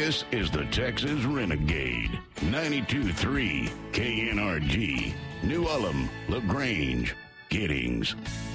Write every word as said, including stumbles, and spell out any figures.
This is the Texas Renegade. ninety-two point three K N R G. New Ulm, LaGrange, Giddings.